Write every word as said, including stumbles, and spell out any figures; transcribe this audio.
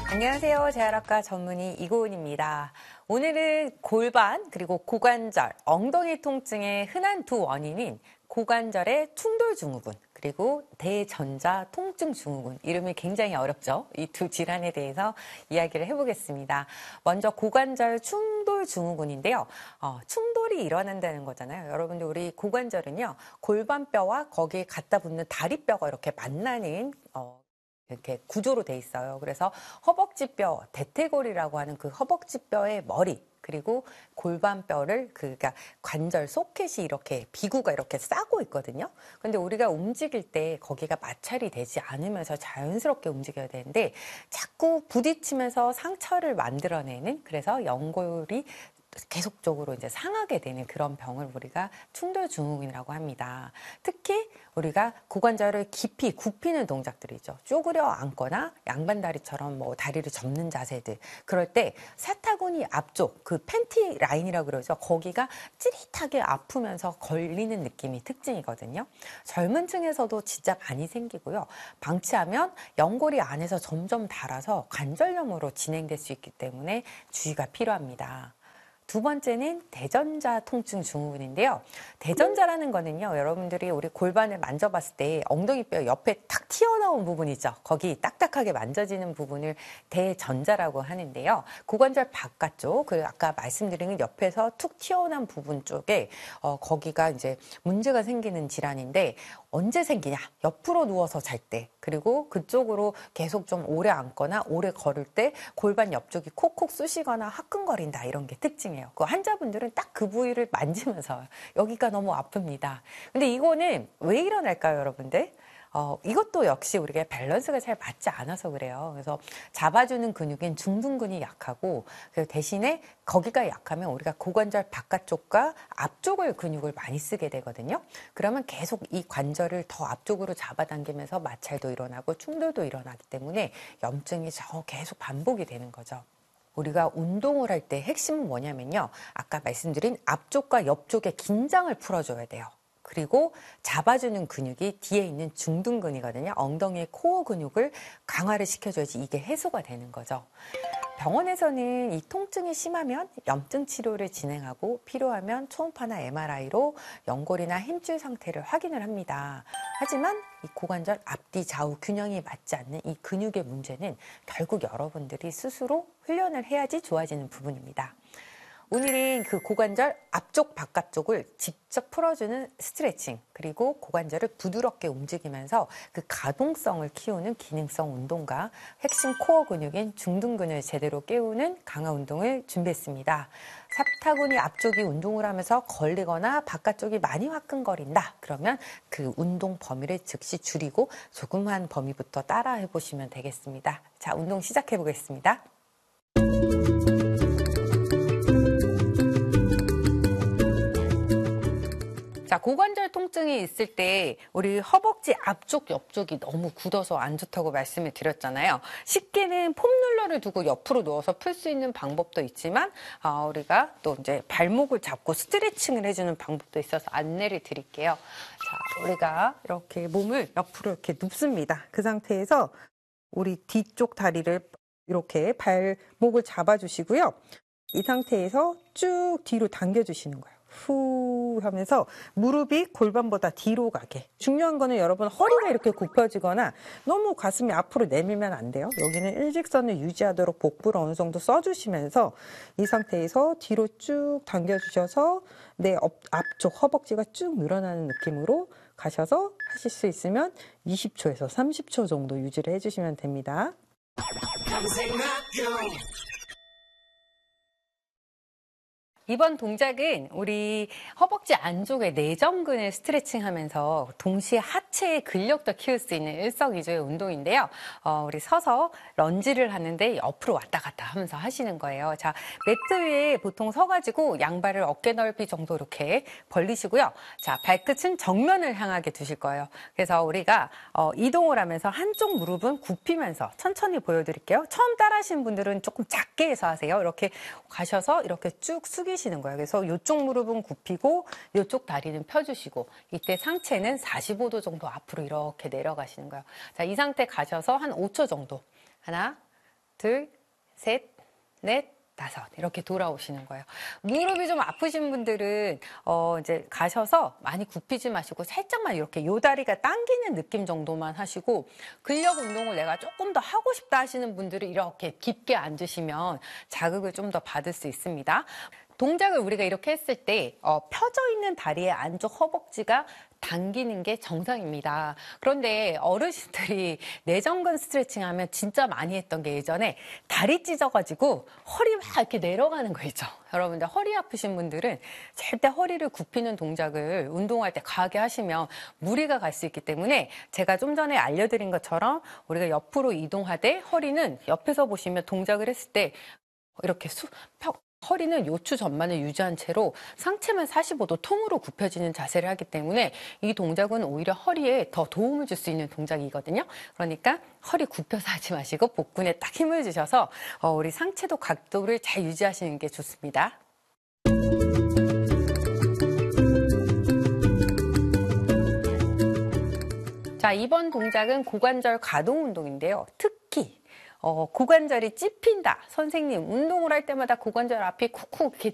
안녕하세요. 재활학과 전문의 이고은입니다. 오늘은 골반 그리고 고관절, 엉덩이 통증의 흔한 두 원인인 고관절의 충돌증후군 그리고 대전자 통증 증후군, 이름이 굉장히 어렵죠? 이 두 질환에 대해서 이야기를 해보겠습니다. 먼저 고관절 충돌 증후군인데요. 어, 충돌이 일어난다는 거잖아요. 여러분들, 우리 고관절은요, 골반뼈와 거기에 갖다 붙는 다리뼈가 이렇게 만나는 어, 이렇게 구조로 돼 있어요. 그래서 허벅지뼈, 대퇴골이라고 하는 그 허벅지뼈의 머리, 그리고 골반뼈를, 그니까 관절 소켓이 이렇게, 비구가 이렇게 싸고 있거든요. 근데 우리가 움직일 때 거기가 마찰이 되지 않으면서 자연스럽게 움직여야 되는데 자꾸 부딪히면서 상처를 만들어내는, 그래서 연골이 계속적으로 이제 상하게 되는 그런 병을 우리가 충돌 증후군이라고 합니다. 특히 우리가 고관절을 깊이 굽히는 동작들이죠. 쪼그려 앉거나 양반다리처럼 뭐 다리를 접는 자세들. 그럴 때 사타구니 앞쪽, 그 팬티 라인이라고 그러죠. 거기가 찌릿하게 아프면서 걸리는 느낌이 특징이거든요. 젊은 층에서도 진짜 많이 생기고요. 방치하면 연골이 안에서 점점 닳아서 관절염으로 진행될 수 있기 때문에 주의가 필요합니다. 두 번째는 대전자 통증 증후군인데요. 대전자라는 거는요, 여러분들이 우리 골반을 만져봤을 때 엉덩이뼈 옆에 탁 튀어나온 부분 있죠. 거기 딱딱하게 만져지는 부분을 대전자라고 하는데요. 고관절 바깥쪽, 그 아까 말씀드린 옆에서 툭 튀어나온 부분 쪽에 어, 거기가 이제 문제가 생기는 질환인데, 언제 생기냐? 옆으로 누워서 잘 때, 그리고 그쪽으로 계속 좀 오래 앉거나 오래 걸을 때 골반 옆쪽이 콕콕 쑤시거나 화끈거린다, 이런 게 특징이에요. 그 환자분들은 딱 그 부위를 만지면서 여기가 너무 아픕니다. 근데 이거는 왜 일어날까요, 여러분들? 어, 이것도 역시 우리가 밸런스가 잘 맞지 않아서 그래요. 그래서 잡아주는 근육인 중둔근이 약하고, 그 대신에 거기가 약하면 우리가 고관절 바깥쪽과 앞쪽을 근육을 많이 쓰게 되거든요. 그러면 계속 이 관절을 더 앞쪽으로 잡아당기면서 마찰도 일어나고 충돌도 일어나기 때문에 염증이 저 계속 반복이 되는 거죠. 우리가 운동을 할 때 핵심은 뭐냐면요, 아까 말씀드린 앞쪽과 옆쪽의 긴장을 풀어줘야 돼요. 그리고 잡아주는 근육이 뒤에 있는 중둔근이거든요. 엉덩이의 코어 근육을 강화를 시켜줘야지 이게 해소가 되는 거죠. 병원에서는 이 통증이 심하면 염증 치료를 진행하고, 필요하면 초음파나 엠알아이로 연골이나 힘줄 상태를 확인을 합니다. 하지만 이 고관절 앞뒤 좌우 균형이 맞지 않는 이 근육의 문제는 결국 여러분들이 스스로 훈련을 해야지 좋아지는 부분입니다. 오늘은 그 고관절 앞쪽 바깥쪽을 직접 풀어주는 스트레칭, 그리고 고관절을 부드럽게 움직이면서 그 가동성을 키우는 기능성 운동과 핵심 코어 근육인 중둔근을 제대로 깨우는 강화 운동을 준비했습니다. 사타구니 앞쪽이 운동을 하면서 걸리거나 바깥쪽이 많이 화끈거린다, 그러면 그 운동 범위를 즉시 줄이고 조그만 범위부터 따라 해보시면 되겠습니다. 자, 운동 시작해 보겠습니다. 자, 고관절 통증이 있을 때 우리 허벅지 앞쪽, 옆쪽이 너무 굳어서 안 좋다고 말씀을 드렸잖아요. 쉽게는 폼롤러를 두고 옆으로 누워서 풀 수 있는 방법도 있지만, 어, 우리가 또 이제 발목을 잡고 스트레칭을 해주는 방법도 있어서 안내를 드릴게요. 자, 우리가 이렇게 몸을 옆으로 이렇게 눕습니다. 그 상태에서 우리 뒤쪽 다리를 이렇게 발목을 잡아주시고요. 이 상태에서 쭉 뒤로 당겨주시는 거예요. 후 하면서 무릎이 골반보다 뒤로 가게. 중요한 거는 여러분, 허리가 이렇게 굽혀지거나 너무 가슴이 앞으로 내밀면 안 돼요. 여기는 일직선을 유지하도록 복부를 어느 정도 써주시면서 이 상태에서 뒤로 쭉 당겨주셔서 내 앞쪽 허벅지가 쭉 늘어나는 느낌으로 가셔서 하실 수 있으면 이십 초에서 삼십 초 정도 유지를 해주시면 됩니다. 이번 동작은 우리 허벅지 안쪽의 내전근을 스트레칭하면서 동시에 하체의 근력도 키울 수 있는 일석이조의 운동인데요. 어, 우리 서서 런지를 하는데 옆으로 왔다 갔다 하면서 하시는 거예요. 자, 매트 위에 보통 서가지고 양발을 어깨 넓이 정도 이렇게 벌리시고요. 자, 발끝은 정면을 향하게 두실 거예요. 그래서 우리가 어, 이동을 하면서 한쪽 무릎은 굽히면서 천천히 보여드릴게요. 처음 따라 하시는 분들은 조금 작게 해서 하세요. 이렇게 가셔서 이렇게 쭉 숙이 시는 거예요. 그래서 이쪽 무릎은 굽히고 이쪽 다리는 펴주시고, 이때 상체는 사십오 도 정도 앞으로 이렇게 내려가시는 거예요. 자, 이 상태 가셔서 한 오 초 정도. 하나, 둘, 셋, 넷, 다섯 이렇게 돌아오시는 거예요. 무릎이 좀 아프신 분들은 어 이제 가셔서 많이 굽히지 마시고 살짝만 이렇게 요 다리가 당기는 느낌 정도만 하시고, 근력 운동을 내가 조금 더 하고 싶다 하시는 분들은 이렇게 깊게 앉으시면 자극을 좀 더 받을 수 있습니다. 동작을 우리가 이렇게 했을 때 어, 펴져 있는 다리의 안쪽 허벅지가 당기는 게 정상입니다. 그런데 어르신들이 내전근 스트레칭 하면 진짜 많이 했던 게, 예전에 다리 찢어가지고 허리 막 이렇게 내려가는 거 있죠. 여러분들 허리 아프신 분들은 절대 허리를 굽히는 동작을 운동할 때 과하게 하시면 무리가 갈 수 있기 때문에, 제가 좀 전에 알려드린 것처럼 우리가 옆으로 이동하되 허리는 옆에서 보시면 동작을 했을 때 이렇게 수, 펴, 허리는 요추 전만을 유지한 채로 상체만 사십오 도 통으로 굽혀지는 자세를 하기 때문에 이 동작은 오히려 허리에 더 도움을 줄 수 있는 동작이거든요. 그러니까 허리 굽혀서 하지 마시고 복근에 딱 힘을 주셔서 어, 우리 상체도 각도를 잘 유지하시는 게 좋습니다. 자, 이번 동작은 고관절 가동 운동인데요. 특히 어, 고관절이 찝힌다. 선생님, 운동을 할 때마다 고관절 앞이 쿡쿡 이렇게